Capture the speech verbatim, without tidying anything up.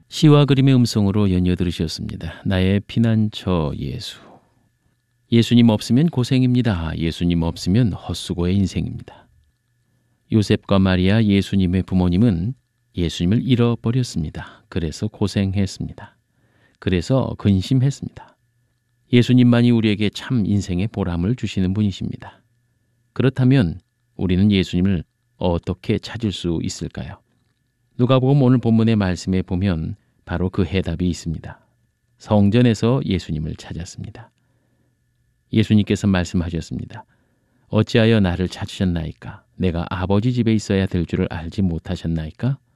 시와 그림의 음성으로 연이어 들으셨습니다. 나의 피난처 예수. 예수님 없으면 고생입니다. 예수님 없으면 헛수고의 인생입니다. 요셉과 마리아 예수님의 부모님은 예수님을 잃어버렸습니다. 그래서 고생했습니다. 그래서 근심했습니다. 예수님만이 우리에게 참 인생의 보람을 주시는 분이십니다. 그렇다면 우리는 예수님을 어떻게 찾을 수 있을까요? 누가복음 오늘 본문의 말씀에 보면 바로 그 해답이 있습니다. 성전에서 예수님을 찾았습니다. 예수님께서 말씀하셨습니다. 어찌하여 나를 찾으셨나이까? 내가 아버지 집에 있어야 될 줄을 알지 못하셨나이까?